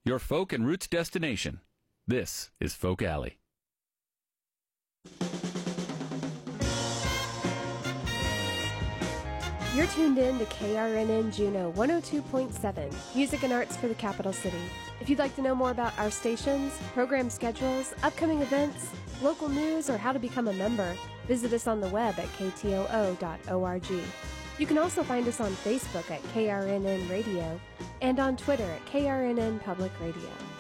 your folk and roots destination. This is Folk Alley. You're tuned in to KRNN Juneau 102.7, music and arts for the capital city. If you'd like to know more about our stations, program schedules, upcoming events, local news, or how to become a member, visit us on the web at ktoo.org. You can also find us on Facebook at KRNN Radio and on Twitter at KRNN Public Radio.